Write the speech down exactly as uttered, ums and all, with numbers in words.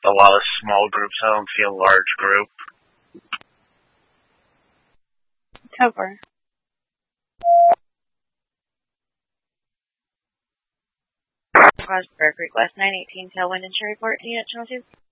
a lot of small groups. I don't see a large group. Cover. Cross Berg, request nine eighteen Tailwind and Sherryport, unit channel two.